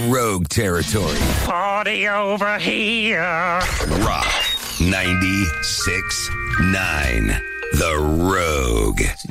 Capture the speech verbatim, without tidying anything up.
Rogue territory. Party over here. Rock ninety-six point nine. The Rogue.